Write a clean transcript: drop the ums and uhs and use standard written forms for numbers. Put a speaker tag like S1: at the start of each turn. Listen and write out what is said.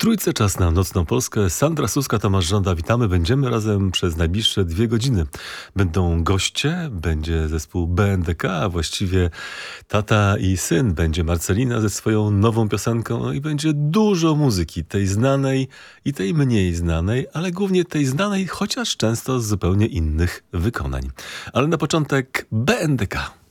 S1: Trójce czas na Nocną Polskę. Sandra Suska, Tomasz Żąda, witamy. Będziemy razem przez najbliższe 2 godziny. Będą goście, będzie zespół BNDK, a właściwie tata i syn. Będzie Marcelina ze swoją nową piosenką, no i będzie dużo muzyki, tej znanej i tej mniej znanej, ale głównie tej znanej, chociaż często z zupełnie innych wykonań. Ale na początek BNDK.